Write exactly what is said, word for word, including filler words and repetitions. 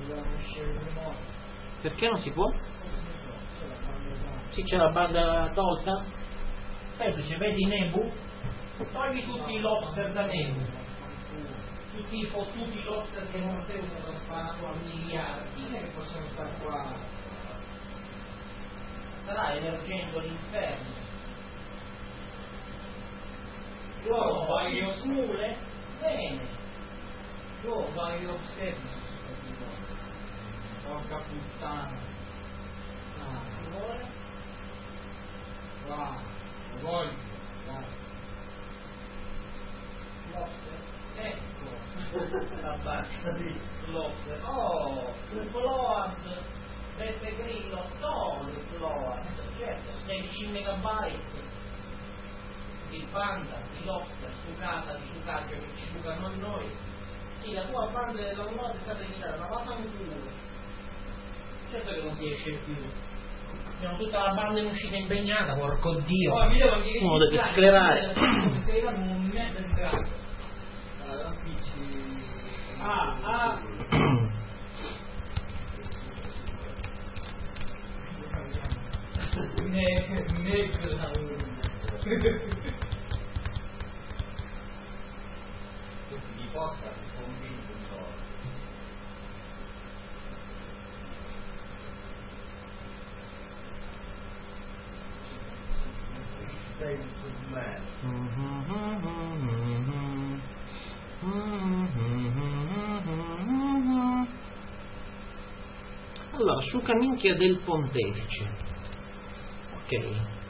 Perché non si può? Sì, c'è la banda tolta. Semplice, vedi Nebu? Togli tutti i lobster da Nebu, tutti i fottuti lobster che non servono da sparato a miliardi, non è che possono stare qua. Starà emergendo l'inferno. Io voglio smule, bene. Io voglio osservi. Porca puttana. Ah, chi vuole? Qua, lo voglio. Ecco la barca di Lobster. Oh, il Float Beppe Grillo, no, il Float, certo, sedici megabyte di banda di Lobster sucata di sucaccio che ci sucano a noi. Sì, la tua banda del download è stata limitata, ma vaffanculo. Certo che non si esce più. Abbiamo tutta la banda in uscita impegnata, porco Dio. Oh, uno deve sclerare. Un mezzo di grado. Ah, ah. Ne, ne, mi possa convinto un po'. Sei un me. Allora, su Caminchia del Pontefice, ok,